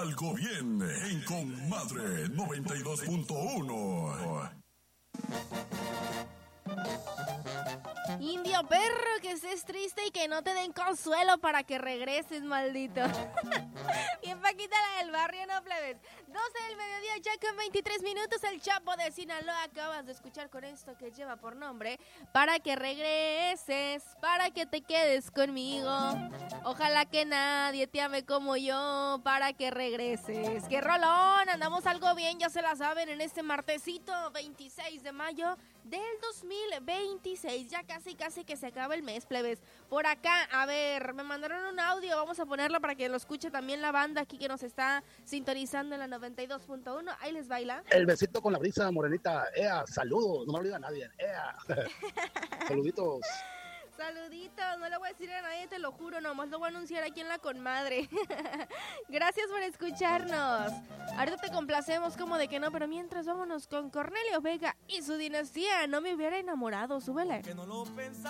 algo bien en Comadre 92.1. Indio perro, que estés triste y que no te den consuelo para que regreses, maldito. Bien Paquita, la del barrio, no plebes. 12 del mediodía, ya con 23 minutos, el Chapo de Sinaloa. Acabas de escuchar con esto que lleva por nombre Para que regreses, para que te quedes conmigo. Ojalá que nadie te ame como yo, para que regreses. ¡Qué rolón! Andamos algo bien, ya se la saben, en este martesito 26 de mayo del 2026. Ya casi que se acaba el mes, plebes. Por acá, a ver, me mandaron un audio, vamos a ponerlo para que lo escuche también la banda aquí que nos está sintonizando en la 92.1. Ahí les baila. El besito con la brisa, morenita. Ea, saludos, no me olvida a nadie. Ea, saluditos. Saluditos, no le voy a decir a nadie, te lo juro, nomás lo voy a anunciar aquí en la Conmadre. Gracias por escucharnos. Ahorita te complacemos como de que no, pero mientras vámonos con Cornelio Vega y su dinastía. No me hubiera enamorado, súbele. Que no lo pensaba.